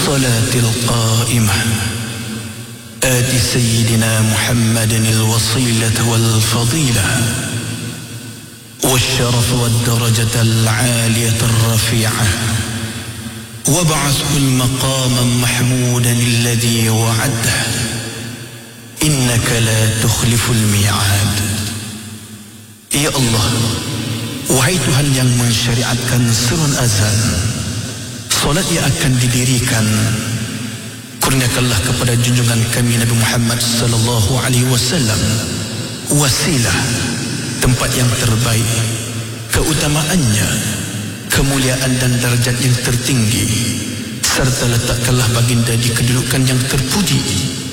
الصلاة القائمة آت سيدنا محمد الوصيلة والفضيلة والشرف والدرجة العالية الرفيعة وابعثه المقام محمودا الذي وعده إنك لا تخلف الميعاد. Ya Allah, wahai Tuhan yang mensyariatkan serun azan, solat yang akan didirikan, kurniakanlah kepada junjungan kami Nabi Muhammad sallallahu alaihi wasallam wasilah, tempat yang terbaik, keutamaannya, kemuliaan dan darjat yang tertinggi, serta letakkanlah baginda di kedudukan yang terpuji